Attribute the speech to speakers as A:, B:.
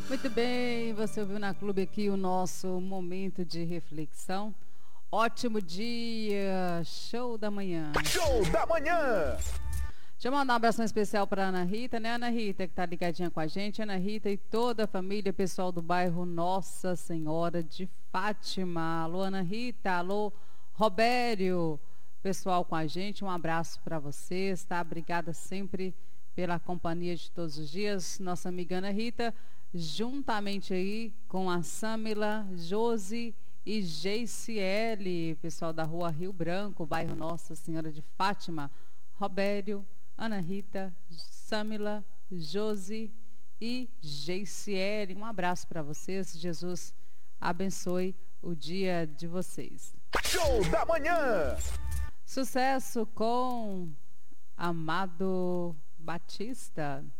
A: Muito bem, você ouviu na Clube aqui o nosso momento de reflexão. Ótimo dia, show da manhã.
B: Show da manhã!
A: Deixa eu mandar um abração especial para Ana Rita, né, Ana Rita, que tá ligadinha com a gente. Ana Rita e toda a família, pessoal do bairro Nossa Senhora de Fátima. Alô, Ana Rita, alô, Robério, pessoal com a gente. Um abraço para vocês, tá? Obrigada sempre pela companhia de todos os dias. Nossa amiga Ana Rita, juntamente aí com a Samila, Josi e Geiciele, pessoal da rua Rio Branco, bairro Nossa Senhora de Fátima. Robério, Ana Rita, Samila, Josi e Geiciele. Um abraço para vocês. Jesus abençoe o dia de vocês.
B: Show da manhã!
A: Sucesso com Amado Batista.